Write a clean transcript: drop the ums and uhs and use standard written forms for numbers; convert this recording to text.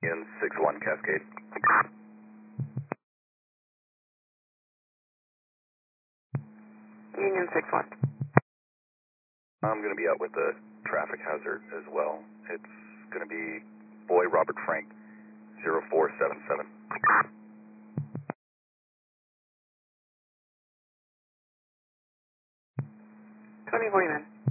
In 6-1 Cascade. Union 6-1. I'm going to be out with a traffic hazard as well. It's going to be Boy Robert Frank 0477. 2049.